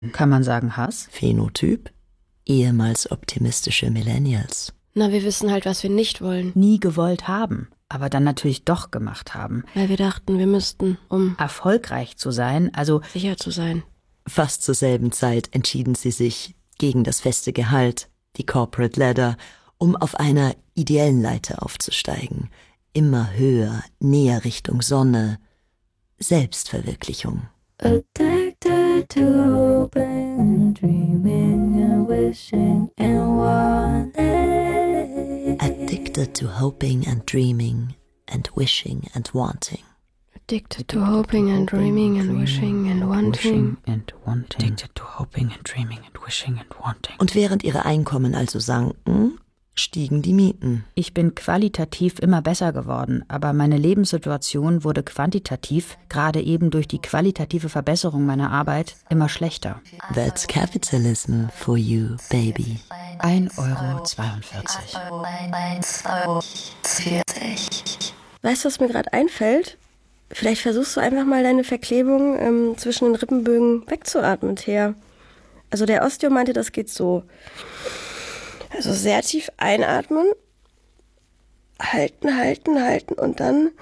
Kann man sagen Hass? Phänotyp? Ehemals optimistische Millennials. Na, wir wissen halt, was wir nicht wollen. Nie gewollt haben, aber dann natürlich doch gemacht haben. Weil wir dachten, wir müssten, um erfolgreich zu sein, also sicher zu sein. Fast zur selben Zeit entschieden sie sich gegen das feste Gehalt, die Corporate Ladder, um auf einer ideellen Leiter aufzusteigen. Immer höher, näher Richtung Sonne. Selbstverwirklichung. Addicted to hoping and dreaming and wishing and wanting. Addicted to hoping and dreaming and wishing and wanting. Addicted to hoping and dreaming and wishing and wanting. Addicted to hoping and dreaming and wishing and wanting. Und während ihre Einkommen also sanken, stiegen die Mieten. Ich bin qualitativ immer besser geworden, aber meine Lebenssituation wurde quantitativ, gerade eben durch die qualitative Verbesserung meiner Arbeit, immer schlechter. That's capitalism for you, baby. 1,42 €. Weißt du, was mir gerade einfällt? Vielleicht versuchst du einfach mal deine Verklebung zwischen den Rippenbögen wegzuatmen, Thea. Also der Osteo meinte, das geht so. Also sehr tief einatmen, halten, halten, halten und dann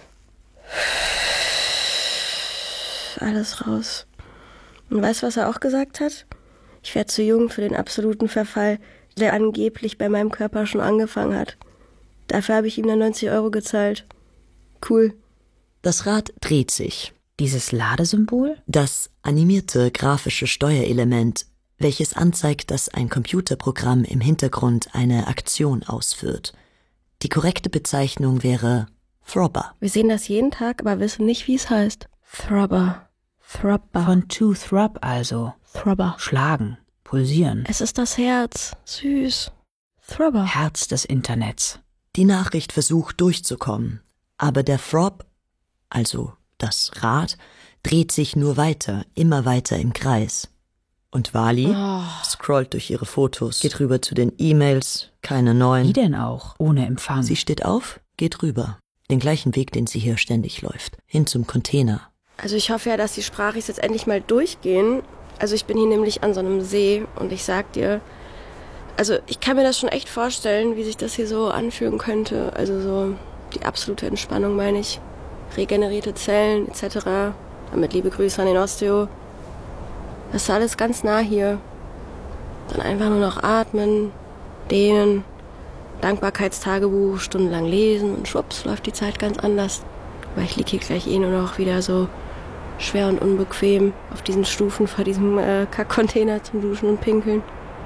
alles raus. Und weißt du, was er auch gesagt hat? Ich werde zu jung für den absoluten Verfall, der angeblich bei meinem Körper schon angefangen hat. Dafür habe ich ihm dann 90 € gezahlt. Cool. Das Rad dreht sich. Dieses Ladesymbol? Das animierte grafische Steuerelement, welches anzeigt, dass ein Computerprogramm im Hintergrund eine Aktion ausführt. Die korrekte Bezeichnung wäre Throbber. Wir sehen das jeden Tag, aber wissen nicht, wie es heißt. Throbber. Throbber. Von to throb also. Throbber. Schlagen, pulsieren. Es ist das Herz. Süß. Throbber. Herz des Internets. Die Nachricht versucht durchzukommen, aber der Throb, also das Rad, dreht sich nur weiter, immer weiter im Kreis. Und Wally scrollt durch ihre Fotos, geht rüber zu den E-Mails, keine neuen. Wie denn auch? Ohne Empfang. Sie steht auf, geht rüber. Den gleichen Weg, den sie hier ständig läuft. Hin zum Container. Also ich hoffe ja, dass die Sprachis jetzt endlich mal durchgehen. Also ich bin hier nämlich an so einem See und ich sag dir, also ich kann mir das schon echt vorstellen, wie sich das hier so anfühlen könnte. Also so die absolute Entspannung, meine ich. Regenerierte Zellen etc. Damit liebe Grüße an den Osteo. Das ist alles ganz nah hier. Dann einfach nur noch atmen, dehnen, Dankbarkeitstagebuch, stundenlang lesen und schwupps läuft die Zeit ganz anders. Aber ich liege hier gleich nur noch wieder so schwer und unbequem auf diesen Stufen vor diesem Kackcontainer zum Duschen und Pinkeln.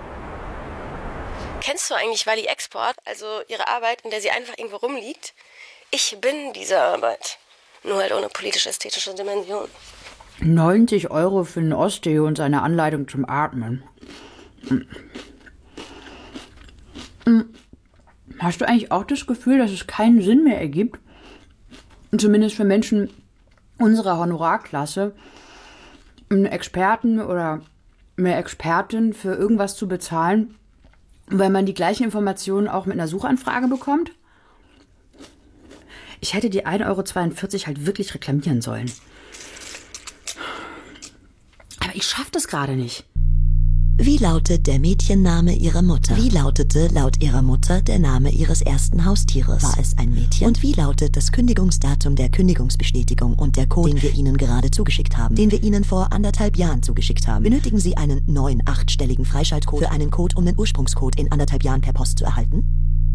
Kennst du eigentlich Wally Export, also ihre Arbeit, in der sie einfach irgendwo rumliegt? Ich bin diese Arbeit. Nur halt ohne politisch-ästhetische Dimension. 90 € für den Osteo und seine Anleitung zum Atmen. Hast du eigentlich auch das Gefühl, dass es keinen Sinn mehr ergibt, zumindest für Menschen unserer Honorarklasse, einen Experten oder eine Expertin für irgendwas zu bezahlen, weil man die gleichen Informationen auch mit einer Suchanfrage bekommt? Ich hätte die 1,42 € halt wirklich reklamieren sollen. Aber ich schaff das gerade nicht. Wie lautet der Mädchenname ihrer Mutter? Wie lautete laut ihrer Mutter der Name ihres ersten Haustieres? War es ein Mädchen? Und wie lautet das Kündigungsdatum der Kündigungsbestätigung und der Code, den wir Ihnen gerade zugeschickt haben? Den wir Ihnen vor 1,5 Jahren zugeschickt haben. Benötigen Sie einen neuen 8-stelligen Freischaltcode für einen Code, um den Ursprungscode in 1,5 Jahren per Post zu erhalten?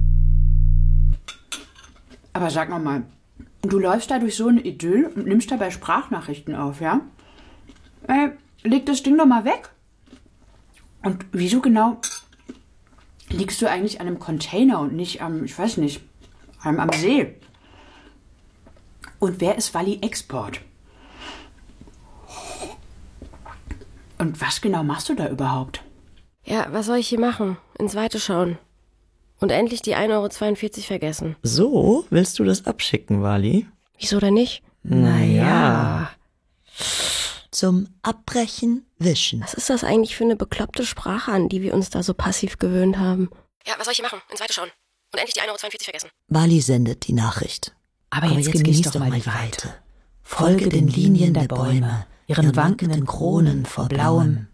Aber sag noch mal, du läufst da durch so ein Idyll und nimmst dabei Sprachnachrichten auf, ja? Leg das Ding doch mal weg. Und wieso genau liegst du eigentlich an einem Container und nicht am, ich weiß nicht, am See? Und wer ist Wally Export? Und was genau machst du da überhaupt? Ja, was soll ich hier machen? Ins Weite schauen. Und endlich die 1,42 € vergessen. So, willst du das abschicken, Wally? Wieso denn nicht? Naja. Zum Abbrechen, Wischen. Was ist das eigentlich für eine bekloppte Sprache, an die wir uns da so passiv gewöhnt haben? Ja, was soll ich hier machen? Ins Weite schauen. Und endlich die 1,42 € vergessen. Wally sendet die Nachricht. Aber jetzt genieß doch mal die Weite. Folge den Linien der Bäume, ihren wankenden Kronen vor blauem,